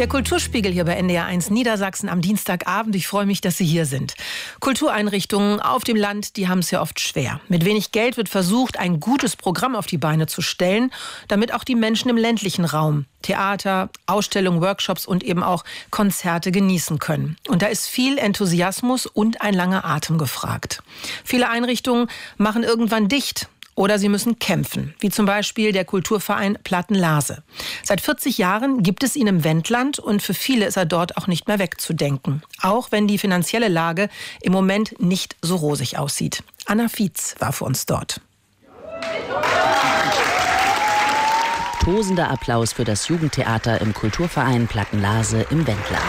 Der Kulturspiegel hier bei NDR1 Niedersachsen am Dienstagabend. Ich freue mich, dass Sie hier sind. Kultureinrichtungen auf dem Land, die haben es ja oft schwer. Mit wenig Geld wird versucht, ein gutes Programm auf die Beine zu stellen, damit auch die Menschen im ländlichen Raum Theater, Ausstellungen, Workshops und eben auch Konzerte genießen können. Und da ist viel Enthusiasmus und ein langer Atem gefragt. Viele Einrichtungen machen irgendwann dicht. Oder sie müssen kämpfen, wie zum Beispiel der Kulturverein Platten-Lase. Seit 40 Jahren gibt es ihn im Wendland und für viele ist er dort auch nicht mehr wegzudenken. Auch wenn die finanzielle Lage im Moment nicht so rosig aussieht. Anna Fietz war für uns dort. Tosender Applaus für das Jugendtheater im Kulturverein Platten-Lase im Wendland.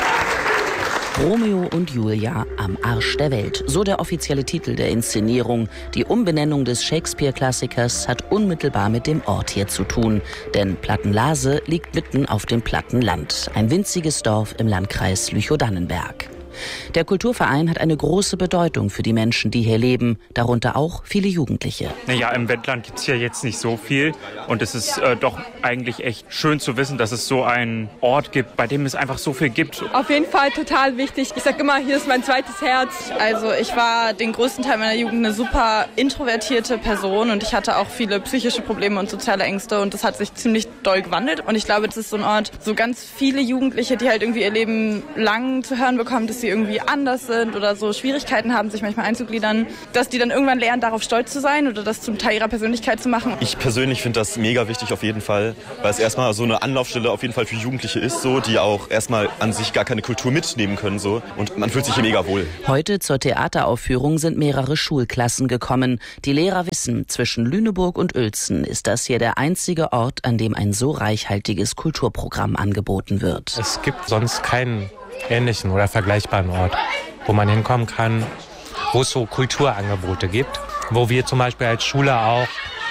Romeo und Julia am Arsch der Welt, so der offizielle Titel der Inszenierung. Die Umbenennung des Shakespeare-Klassikers hat unmittelbar mit dem Ort hier zu tun. Denn Platten-Lase liegt mitten auf dem Plattenland, ein winziges Dorf im Landkreis Lüchow-Dannenberg. Der Kulturverein hat eine große Bedeutung für die Menschen, die hier leben, darunter auch viele Jugendliche. Naja, im Wendland gibt es ja jetzt nicht so viel und es ist doch eigentlich echt schön zu wissen, dass es so einen Ort gibt, bei dem es einfach so viel gibt. Auf jeden Fall total wichtig. Ich sag immer, hier ist mein zweites Herz. Also ich war den größten Teil meiner Jugend eine super introvertierte Person und ich hatte auch viele psychische Probleme und soziale Ängste und das hat sich ziemlich doll gewandelt und ich glaube, das ist so ein Ort, so ganz viele Jugendliche, die halt irgendwie ihr Leben lang zu hören bekommen, dass sie irgendwie anders sind oder so Schwierigkeiten haben, sich manchmal einzugliedern, dass die dann irgendwann lernen, darauf stolz zu sein oder das zum Teil ihrer Persönlichkeit zu machen. Ich persönlich finde das mega wichtig auf jeden Fall, weil es erstmal so eine Anlaufstelle auf jeden Fall für Jugendliche ist, so, die auch erstmal an sich gar keine Kultur mitnehmen können so, und man fühlt sich hier mega wohl. Heute zur Theateraufführung sind mehrere Schulklassen gekommen. Die Lehrer wissen, zwischen Lüneburg und Uelzen ist das hier der einzige Ort, an dem ein so reichhaltiges Kulturprogramm angeboten wird. Es gibt sonst keinen ähnlichen oder vergleichbaren Ort, wo man hinkommen kann, wo es so Kulturangebote gibt, wo wir zum Beispiel als Schule auch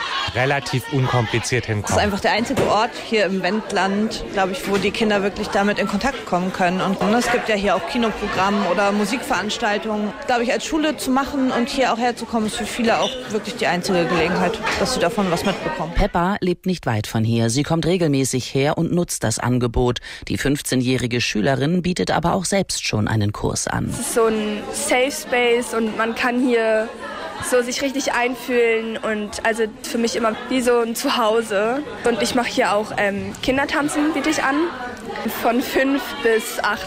relativ unkompliziert hinkommen. Das ist einfach der einzige Ort hier im Wendland, glaube ich, wo die Kinder wirklich damit in Kontakt kommen können. Und es gibt ja hier auch Kinoprogramm oder Musikveranstaltungen. Glaube ich, als Schule zu machen und hier auch herzukommen, ist für viele auch wirklich die einzige Gelegenheit, dass sie davon was mitbekommen. Peppa lebt nicht weit von hier. Sie kommt regelmäßig her und nutzt das Angebot. Die 15-jährige Schülerin bietet aber auch selbst schon einen Kurs an. Es ist so ein Safe Space und man kann hier so sich richtig einfühlen und also für mich immer wie so ein Zuhause. Und ich mache hier auch Kindertanzen, biete ich an, von 5 bis 8.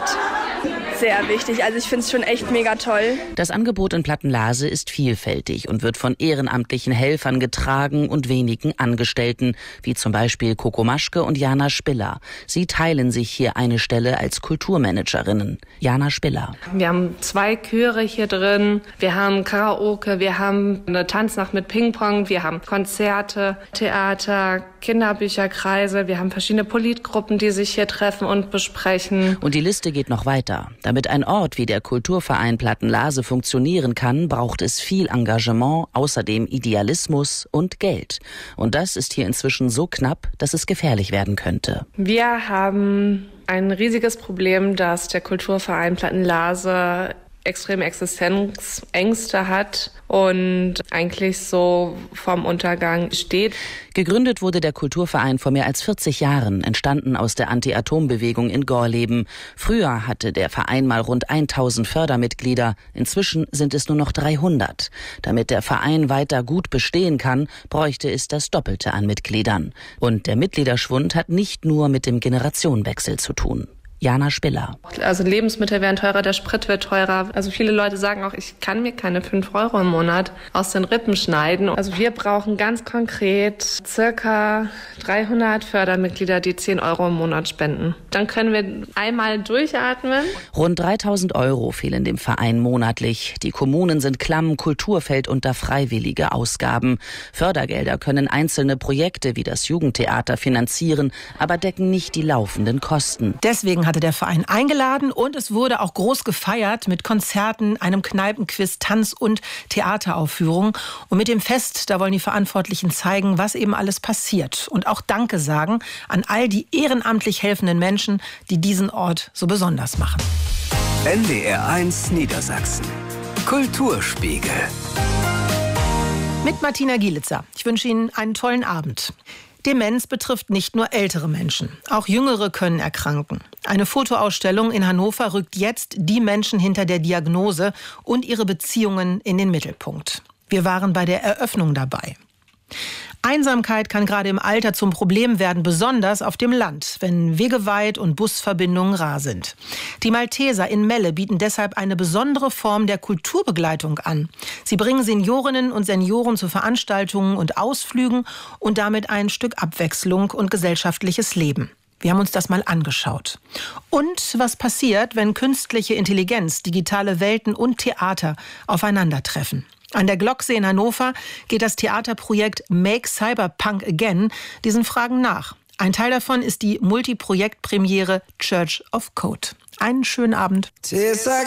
Sehr wichtig, also ich finde es schon echt mega toll. Das Angebot in Platten-Lase ist vielfältig und wird von ehrenamtlichen Helfern getragen und wenigen Angestellten, wie zum Beispiel Coco Maschke und Jana Spiller. Sie teilen sich hier eine Stelle als Kulturmanagerinnen. Jana Spiller. Wir haben 2 Chöre hier drin, wir haben Karaoke, wir haben eine Tanznacht mit Ping-Pong, wir haben Konzerte, Theater, Kinderbücherkreise, wir haben verschiedene Politgruppen, die sich hier treffen und besprechen. Und die Liste geht noch weiter. Damit ein Ort wie der Kulturverein Platten-Lase funktionieren kann, braucht es viel Engagement, außerdem Idealismus und Geld. Und das ist hier inzwischen so knapp, dass es gefährlich werden könnte. Wir haben ein riesiges Problem, dass der Kulturverein Platten-Lase extreme Existenzängste hat und eigentlich so vorm Untergang steht. Gegründet wurde der Kulturverein vor mehr als 40 Jahren, entstanden aus der Anti-Atom-Bewegung in Gorleben. Früher hatte der Verein mal rund 1000 Fördermitglieder, inzwischen sind es nur noch 300. Damit der Verein weiter gut bestehen kann, bräuchte es das Doppelte an Mitgliedern. Und der Mitgliederschwund hat nicht nur mit dem Generationenwechsel zu tun. Jana Spiller. Also Lebensmittel werden teurer, der Sprit wird teurer. Also viele Leute sagen auch, ich kann mir keine 5 € im Monat aus den Rippen schneiden. Also wir brauchen ganz konkret circa 300 Fördermitglieder, die 10 € im Monat spenden. Dann können wir einmal durchatmen. Rund 3.000 € fehlen dem Verein monatlich. Die Kommunen sind klamm, Kultur fällt unter freiwillige Ausgaben. Fördergelder können einzelne Projekte wie das Jugendtheater finanzieren, aber decken nicht die laufenden Kosten. Deswegen hatte der Verein eingeladen und es wurde auch groß gefeiert mit Konzerten, einem Kneipenquiz, Tanz- und Theateraufführungen. Und mit dem Fest, da wollen die Verantwortlichen zeigen, was eben alles passiert. Und auch Danke sagen an all die ehrenamtlich helfenden Menschen, die diesen Ort so besonders machen. NDR1 Niedersachsen. Kulturspiegel. Mit Martina Gielitzer. Ich wünsche Ihnen einen tollen Abend. Demenz betrifft nicht nur ältere Menschen. Auch Jüngere können erkranken. Eine Fotoausstellung in Hannover rückt jetzt die Menschen hinter der Diagnose und ihre Beziehungen in den Mittelpunkt. Wir waren bei der Eröffnung dabei. Einsamkeit kann gerade im Alter zum Problem werden, besonders auf dem Land, wenn Wege weit und Busverbindungen rar sind. Die Malteser in Melle bieten deshalb eine besondere Form der Kulturbegleitung an. Sie bringen Seniorinnen und Senioren zu Veranstaltungen und Ausflügen und damit ein Stück Abwechslung und gesellschaftliches Leben. Wir haben uns das mal angeschaut. Und was passiert, wenn künstliche Intelligenz, digitale Welten und Theater aufeinandertreffen? An der Glocksee in Hannover geht das Theaterprojekt Make Cyberpunk Again diesen Fragen nach. Ein Teil davon ist die Multiprojektpremiere Church of Code. Einen schönen Abend.